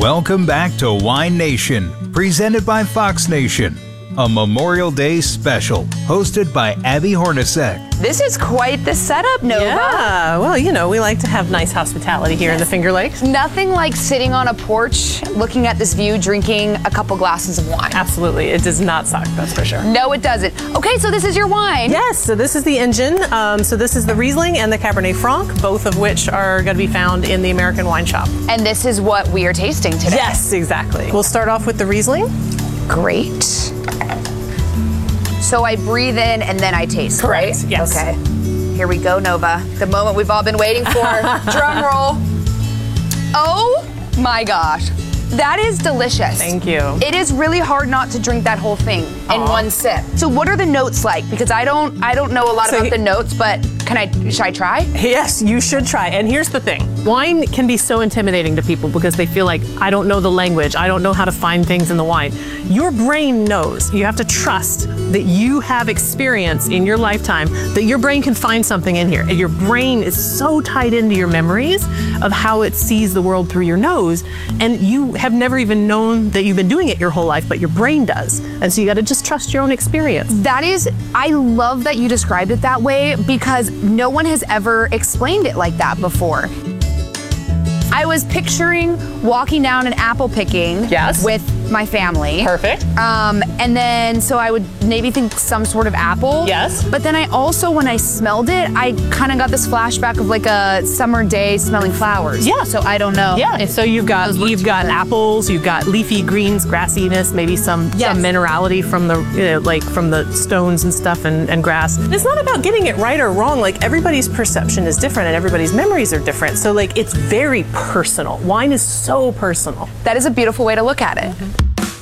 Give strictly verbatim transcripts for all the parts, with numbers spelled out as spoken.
Welcome back to Wine Nation, presented by Fox Nation, a Memorial Day special hosted by Abby Hornacek. This is quite the setup, Nova. Yeah, well, you know, we like to have nice hospitality here yes. in the Finger Lakes. Nothing like sitting on a porch, looking at this view, drinking a couple glasses of wine. Absolutely. It does not suck, that's for sure. No, it doesn't. Okay, so this is your wine. Yes, so this is the engine. Um, so this is the Riesling and the Cabernet Franc, both of which are going to be found in the American Wine Shop. And this is what we are tasting today. Yes, exactly. We'll start off with the Riesling. Great. So I breathe in and then I taste, Correct. right? Yes. Okay. Here we go, Nova. The moment we've all been waiting for. Drum roll. Oh my gosh. That is delicious. Thank you. It is really hard not to drink that whole thing in Aww. one sip. So what are the notes like? Because I don't I don't know a lot so about he, the notes, but can I should I try? Yes, you should try. And here's the thing. Wine can be so intimidating to people because they feel like, I don't know the language, I don't know how to find things in the wine. Your brain knows. You have to trust that you have experience in your lifetime, that your brain can find something in here. And your brain is so tied into your memories of how it sees the world through your nose, and you have never even known that you've been doing it your whole life, but your brain does. And so you gotta just trust your own experience. That is, I love that you described it that way because no one has ever explained it like that before. I was picturing walking down and apple picking yes. with my family. Perfect. Um, and then, so I would maybe think some sort of apple. Yes. But then I also, when I smelled it, I kind of got this flashback of like a summer day smelling flowers. Yeah. So I don't know. Yeah. So you've got you've got apples, you've got leafy greens, grassiness, maybe some, yes. some minerality from the you know, like from the stones and stuff and, and grass. It's not about getting it right or wrong. Like everybody's perception is different and everybody's memories are different. So like it's very personal. Wine is so personal. That is a beautiful way to look at it. Mm-hmm.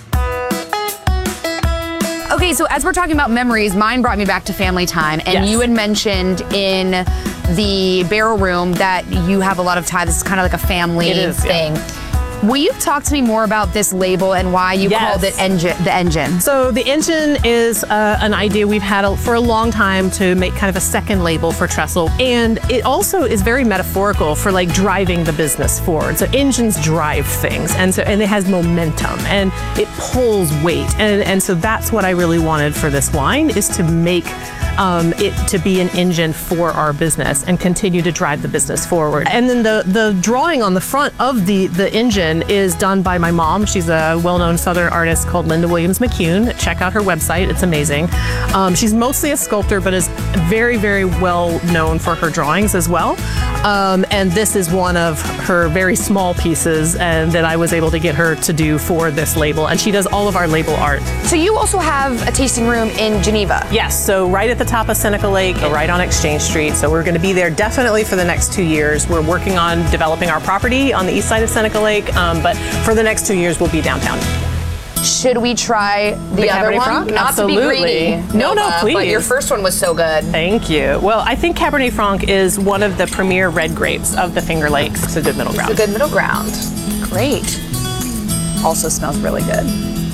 Okay, so as we're talking about memories, mine brought me back to family time, and yes. you had mentioned in the barrel room that you have a lot of time. This is kind of like a family it is, thing. Yeah. Will you talk to me more about this label and why you yes. called it engine, the engine? So the engine is uh, an idea we've had for a long time to make kind of a second label for Trestle. And it also is very metaphorical for like driving the business forward. So engines drive things, and so and it has momentum and it pulls weight. And, and so that's what I really wanted for this wine, is to make Um, it to be an engine for our business and continue to drive the business forward. And then the the drawing on the front of the the engine is done by my mom. She's a well-known Southern artist called Linda Williams McCune. Check out her website, it's amazing. Um, she's mostly a sculptor, but is very, very well known for her drawings as well. Um, and this is one of her very small pieces and that I was able to get her to do for this label. And she does all of our label art. So you also have a tasting room in Geneva? Yes, so right at the top of Seneca Lake, right on Exchange Street. So we're going to be there definitely for the next two years. We're working on developing our property on the east side of Seneca Lake, um, but for the next two years we'll be downtown. Should we try the, the other Cabernet one? Franc? Not Absolutely. to be greedy, No, Nova, no, please. But your first one was so good. Thank you. Well, I think Cabernet Franc is one of the premier red grapes of the Finger Lakes. It's a good middle ground. It's a good middle ground. Great. Also smells really good.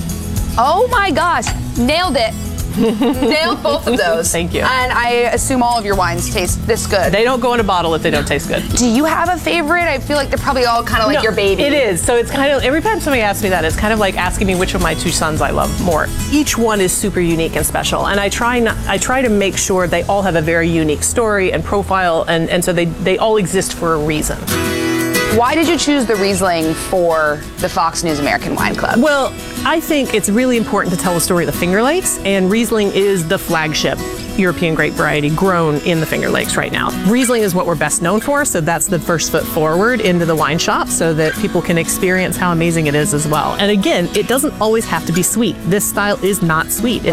Oh my gosh, nailed it. Nailed both of those. Thank you. And I assume all of your wines taste this good. They don't go in a bottle if they don't taste good. Do you have a favorite? I feel like they're probably all kind of like no, your baby. It is. So it's kind of, every time somebody asks me that, it's kind of like asking me which of my two sons I love more. Each one is super unique and special. And I try not, I try to make sure they all have a very unique story and profile, and, and so they, they all exist for a reason. Why did you choose the Riesling for the Fox News American Wine Club? Well, I think it's really important to tell the story of the Finger Lakes, and Riesling is the flagship European grape variety grown in the Finger Lakes right now. Riesling is what we're best known for, so that's the first foot forward into the wine shop so that people can experience how amazing it is as well. And again, it doesn't always have to be sweet. This style is not sweet.